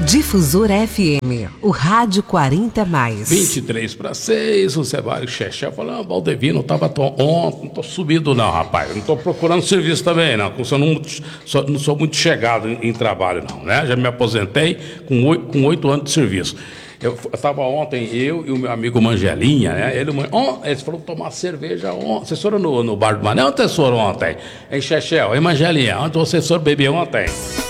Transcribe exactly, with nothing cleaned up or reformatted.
Difusora F M, o rádio quarenta mais. vinte e três para seis, você vai, o Xexé falando, ah, Valdevino, tava to- ontem, não tô subido não, rapaz, não tô procurando serviço também não, porque eu não sou, não sou muito chegado em, em trabalho não, né? Já me aposentei com oito, com oito anos de serviço. Eu estava ontem, eu e o meu amigo Mangelinha, né? Ele, oh, eles foram tomar cerveja ontem. Vocês foram no, no bar do Mané? Onde vocês foram ontem? Em Xexé, em Mangelinha, onde vocês foram beber ontem?